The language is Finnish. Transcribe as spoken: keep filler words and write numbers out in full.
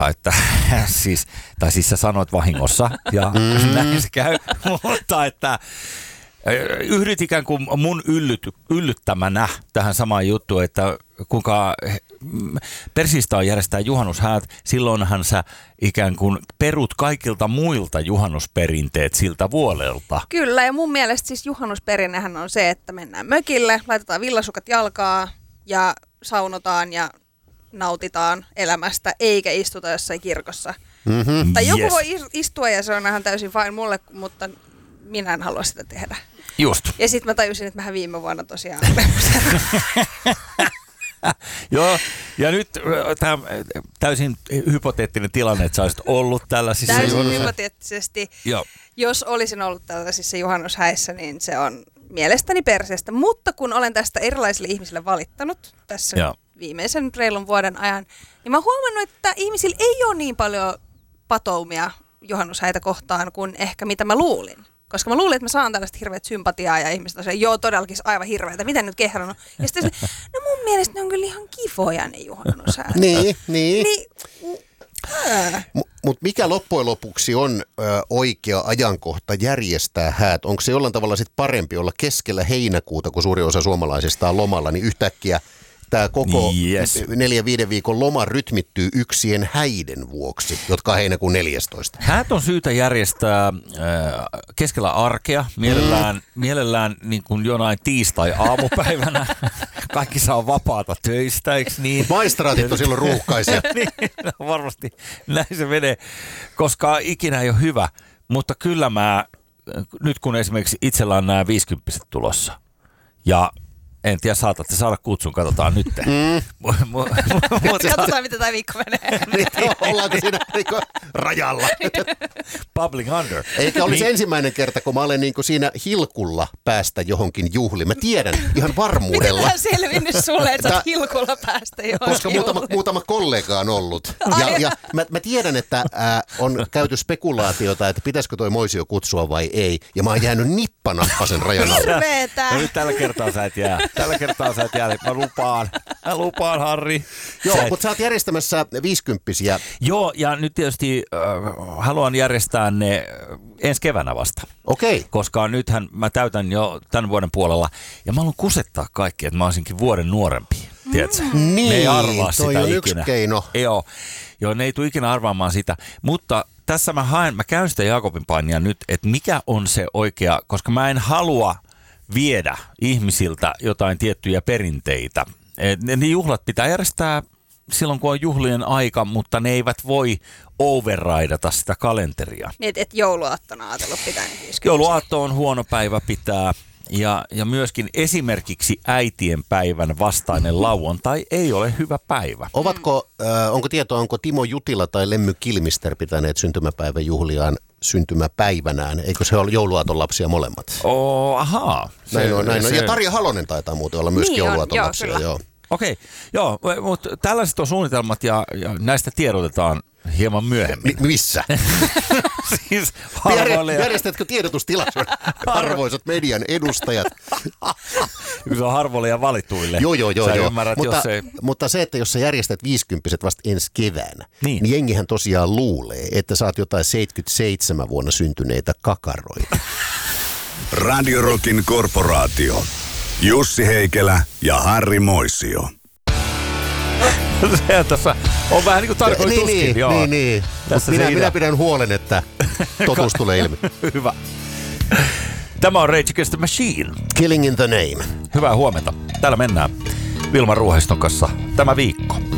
että siis, tai siis sä sanoit vahingossa, ja mm. näin se käy, mutta että yhdyt ikään kuin mun yllyt, yllyttämänä tähän samaan juttuun, että kuinka persistä järjestää juhannushäät, silloinhan sä ikään kuin perut kaikilta muilta juhannusperinteet siltä vuodelta. Kyllä, ja mun mielestä siis juhannusperinnehän on se, että mennään mökille, laitetaan villasukat jalkaa ja saunotaan ja nautitaan elämästä, eikä istuta jossain kirkossa. Mm-hmm. Tai joku yes. voi istua ja se on ihan täysin fine mulle, mutta minä en halua sitä tehdä. Just. Ja sitten mä tajusin, että mähän viime vuonna tosiaan Joo, ja nyt tämä täysin hypoteettinen tilanne, että sä olisit ollut tällaisissa täysin juhannus... hypoteettisesti. Joo. Jos olisin ollut tällaisissa juhannushäissä, niin se on mielestäni perseestä. Mutta kun olen tästä erilaisille ihmisille valittanut tässä Joo. viimeisen reilun vuoden ajan, niin mä oon huomannut, että ihmisillä ei ole niin paljon patoumia juhannushäitä kohtaan kuin ehkä mitä mä luulin. Koska mä luulin, että mä saan tällaista hirveät sympatiaa ja ihmiset on se, joo todellakin aivan hirveätä, miten nyt kehrannut. Ja sitten se, no mun mielestä ne on kyllä ihan kivoja ne juhannushäät. niin, niin. niin M- Mutta mikä loppujen lopuksi on ö, oikea ajankohta järjestää häät? Onko se jollain tavalla sit parempi olla keskellä heinäkuuta, kun suuri osa suomalaisista on lomalla, niin yhtäkkiä tämä koko yes. neljän viiden viikon loma rytmittyy yksien häiden vuoksi, jotka on heinäkuun neljästoista. Häät on syytä järjestää äh, keskellä arkea, mielellään, mm. mielellään niin kuin jonain tiistai-aamupäivänä. Kaikki saa vapaata töistä, eikö niin? Maistraatit on silloin ruuhkaisia. niin, no varmasti näin se menee, koska ikinä ei ole hyvä. Mutta kyllä mä, nyt kun esimerkiksi itsellä on nämä viisikymppiset tulossa ja en tiedä, saatatte saada kutsun, katsotaan nyt. Mm. Katsotaan, miten tämä viikko menee. Ollaanko siinä rajalla? Bubbling under. Eikä olisi niin. ensimmäinen kerta, kun mä olen niin kuin siinä hilkulla päästä johonkin juhliin. Mä tiedän ihan varmuudella. Miten tämä on selvinnyt sulle, että sä oot hilkulla päästä johonkin Koska muutama, muutama kollega on ollut. Ja, ja mä, mä tiedän, että ää, on käyty spekulaatiota, että pitäisikö toi Moisio kutsua vai ei. Ja mä oon jäänyt nippanappasen rajan alle. Hirveetä. No nyt tällä kertaa sä et jää. Tällä kertaa sä et jää. Mä lupaan. Mä lupaan, Harri. Joo, sä mutta sä oot järjestämässä viisikymppisiä. Joo, ja nyt tietysti äh, haluan järjestää ne ensi keväänä vasta. Okei. Okay. Koska nythän mä täytän jo tämän vuoden puolella. Ja mä haluan kusettaa kaikki, että mä olisinkin vuoden nuorempi. Mm. Tiedätkö? Niin, ne ei arvaa toi sitä on ikinä. Yksi keino. Joo, joo, ne ei tule ikinä arvaamaan sitä. Mutta tässä mä haen, mä käyn sitä Jaakobin painia nyt, että mikä on se oikea, koska mä en halua viedä ihmisiltä jotain tiettyjä perinteitä. Ne juhlat pitää järjestää silloin, kun on juhlien aika, mutta ne eivät voi overridata sitä kalenteria. Niin, että et jouluaattona ajatellut pitää. Jouluaatto on huono päivä pitää. Ja, ja myöskin esimerkiksi äitien päivän vastainen lauantai ei ole hyvä päivä. Ovatko, äh, onko tietoa, onko Timo Jutila tai Lemmy Kilmister pitäneet syntymäpäivän juhliaan syntymäpäivänään? Eikö se ole jouluaaton lapsia molemmat? Oh, ahaa. Se, näin on, näin on. Ja Tarja Halonen taitaa muuten olla myöskin niin jouluaaton on, lapsia. Joo, joo. Okei, joo, mutta tällaiset on suunnitelmat ja, ja näistä tiedotetaan hieman myöhemmin. M- missä? siis harvoille. Järjestätkö tiedotustilaisuuden, arvoisat median edustajat? Se on harvoille ja valituille. Joo, joo, joo. joo. Ymmärrät, mutta, ei... mutta se, että jos sä järjestät viisikymppiset vasta ensi keväänä, niin. niin jengihän tosiaan luulee, että sä oot jotain seitsemänkymmentäseitsemän vuonna syntyneitä kakaroita. Radio Rockin korporaatio. Jussi Heikelä ja Harri Moisio. Sehän tässä on vähän niin kuin tarkoituskin. Niin, joo. niin, niin. Minä, minä pidän huolen, että totuus tulee ilmi. Hyvä. Tämä on Rage Against the Machine. Killing in the Name. Hyvää huomenta. Täällä mennään Vilma Ruoheiston kanssa tämä viikko.